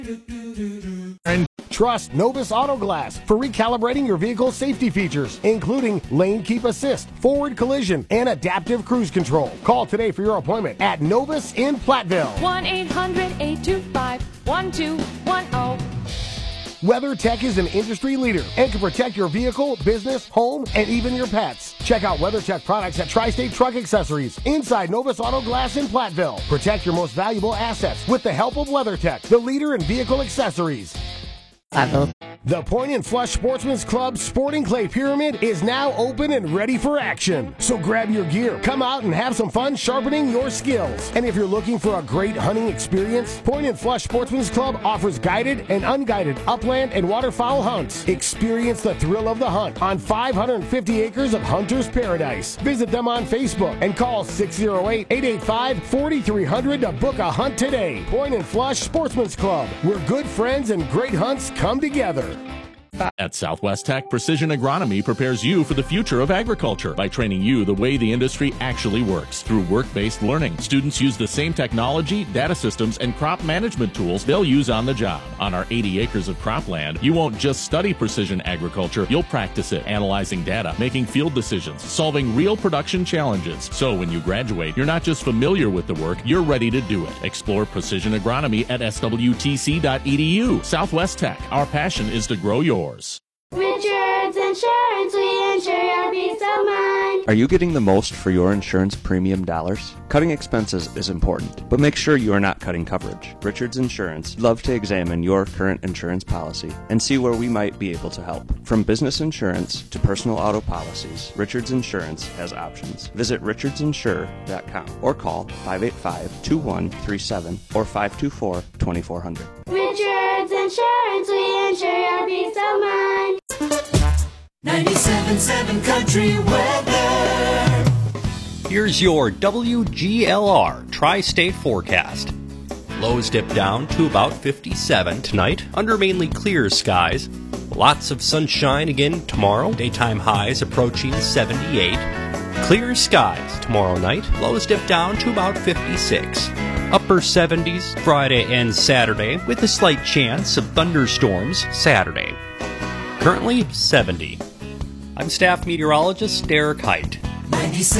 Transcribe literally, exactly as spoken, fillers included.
Trust Novus Auto Glass for recalibrating your vehicle's safety features, including lane keep assist, forward collision, and adaptive cruise control. Call today for your appointment at Novus in Platteville. one eight hundred, eight two five, one two one zero. WeatherTech is an industry leader and can protect your vehicle, business, home, and even your pets. Check out WeatherTech products at Tri-State Truck Accessories inside Novus Auto Glass in Platteville. Protect your most valuable assets with the help of WeatherTech, the leader in vehicle accessories. The Point and Flush Sportsman's Club Sporting Clay Pyramid is now open and ready for action. So grab your gear, come out and have some fun sharpening your skills. And if you're looking for a great hunting experience, Point and Flush Sportsman's Club offers guided and unguided upland and waterfowl hunts. Experience the thrill of the hunt on five hundred fifty acres of hunter's paradise. Visit them on Facebook and call six oh eight, eight eight five, four three zero zero to book a hunt today. Point and Flush Sportsman's Club, where good friends and great hunts come together. At Southwest Tech, Precision Agronomy prepares you for the future of agriculture by training you the way the industry actually works. Through work-based learning, students use the same technology, data systems, and crop management tools they'll use on the job. On our eighty acres of cropland, you won't just study precision agriculture, you'll practice it, analyzing data, making field decisions, solving real production challenges. So when you graduate, you're not just familiar with the work, you're ready to do it. Explore Precision Agronomy at S W T C dot E D U. Southwest Tech, our passion is to grow yours. Richards Insurance, we insure your peace of mind. Are you getting the most for your insurance premium dollars? Cutting expenses is important, but make sure you are not cutting coverage. Richards Insurance would love to examine your current insurance policy and see where we might be able to help. From business insurance to personal auto policies, Richards Insurance has options. Visit richards insure dot com or call five eight five, two one three seven or five two four, two four zero zero. Richards Insurance, we insure your peace of mind. ninety-seven point seven Country Weather. Here's your W G L R Tri-State forecast. Lows dip down to about fifty-seven tonight under mainly clear skies. Lots of sunshine again tomorrow. Daytime highs approaching seventy-eight. Clear skies tomorrow night. Lows dip down to about fifty-six. Upper seventies Friday and Saturday with a slight chance of thunderstorms Saturday. Currently seventy. I'm staff meteorologist Derek Height. ninety-seven